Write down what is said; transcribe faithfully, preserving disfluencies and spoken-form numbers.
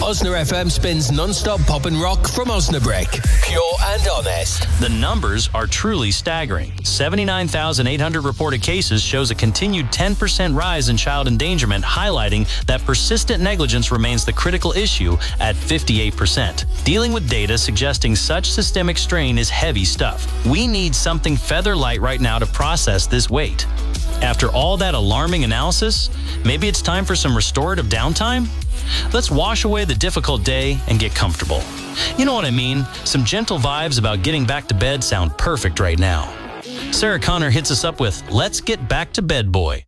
Osna F M spins non-stop pop and rock from Osnabrück. Pure and honest. The numbers are truly staggering. seventy-nine thousand eight hundred reported cases shows a continued ten percent rise in child endangerment, highlighting that persistent negligence remains the critical issue at fifty-eight percent. Dealing with data suggesting such systemic strain is heavy stuff. We need something feather light right now to process this weight. After all that alarming analysis, maybe it's time for some restorative downtime? Let's wash away the difficult day and get comfortable. You know what I mean? Some gentle vibes about getting back to bed sound perfect right now. Sarah Connor hits us up with Let's Get Back to Bed, Boy.